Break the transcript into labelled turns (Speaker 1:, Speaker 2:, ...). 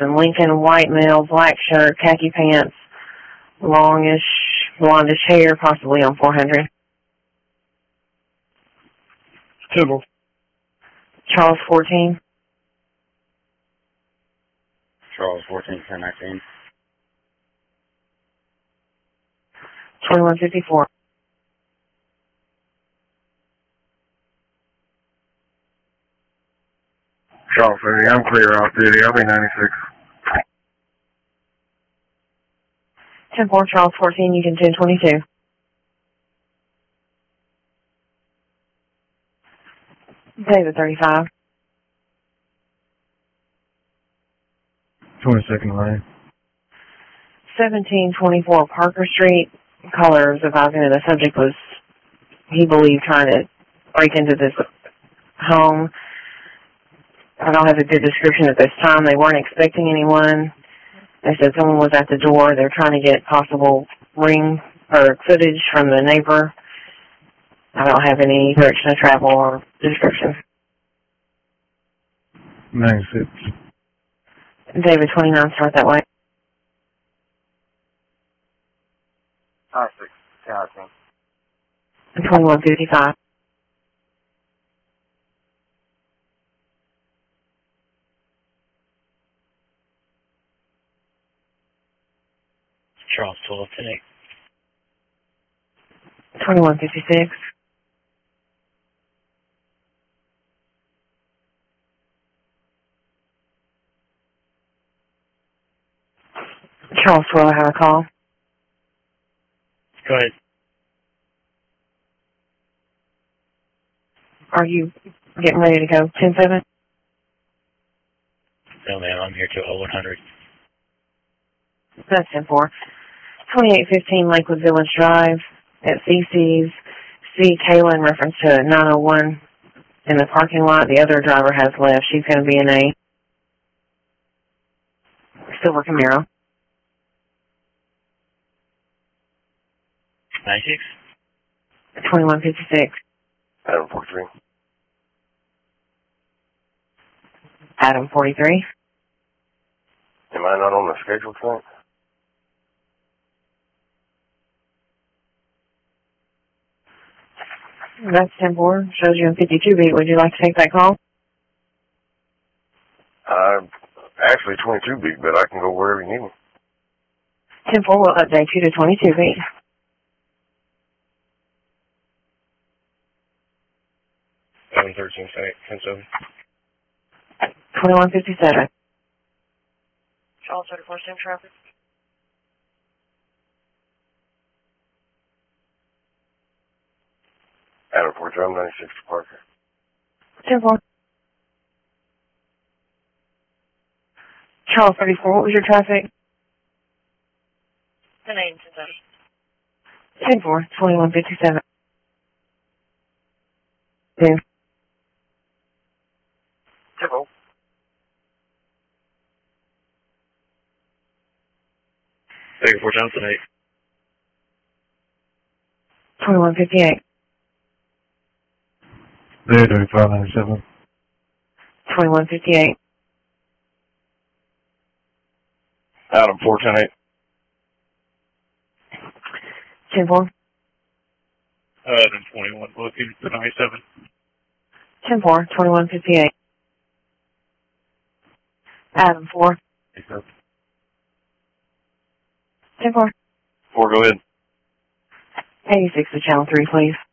Speaker 1: Johnson, Lincoln, white male, black shirt, khaki pants, longish, blondish hair, possibly on 400.
Speaker 2: Temple.
Speaker 1: Charles 14.
Speaker 2: Charles 14, 1019.
Speaker 1: 2154.
Speaker 3: Charles 30, I'm clear off duty. I'll be 96.
Speaker 1: 10-4, Charles 14, you can 1022. David 35.
Speaker 3: 22nd lane.
Speaker 1: 1724 Parker Street. Callers advising that the subject was, he believed, trying to break into this home. I don't have a good description at this time. They weren't expecting anyone. They said someone was at the door. They're trying to get possible ring or footage from the neighbor. I don't have any direction of travel or description.
Speaker 3: 96.
Speaker 1: David 29, start that way.
Speaker 2: 56, 1019.
Speaker 1: 2155.
Speaker 2: Charles 12, 10-8.
Speaker 1: 2156. Charles 12, I have a call.
Speaker 2: Go ahead.
Speaker 1: Are you getting ready to go? 10-7?
Speaker 2: No, ma'am, I'm here till 0100.
Speaker 1: That's 10-4. 2815 Lakewood Village Drive at CC's. See Kayla in reference to 901 in the parking lot. The other driver has left. She's going to be in a silver Camaro.
Speaker 2: 96?
Speaker 1: 2156.
Speaker 3: Adam 43.
Speaker 1: Adam 43.
Speaker 3: Am I not on the schedule tonight?
Speaker 1: That's 10-4. Shows you in 52 beat. Would you like to take that call?
Speaker 3: Actually 22 beat, but I can go wherever you need me.
Speaker 1: 10-4 will update you to 22 beat.
Speaker 3: 713, 10-7.
Speaker 1: 2157. Charles 34, same traffic.
Speaker 3: Adam 43, I'm 96 to Parker.
Speaker 1: 10-4. Charles 34, what was your traffic? 10-8, 10-7. 10-4, 2157. 2.
Speaker 3: 10-4.
Speaker 2: Take it 4 Johnson 8.
Speaker 1: 2158.
Speaker 3: 3597.
Speaker 1: 2158.
Speaker 3: Adam 410-8.
Speaker 1: 10-4.
Speaker 2: Adam 21, looking for 97.
Speaker 1: 10-4, 2158. Adam 4. 10-4.
Speaker 3: 4, go ahead.
Speaker 1: 86 to channel 3, please.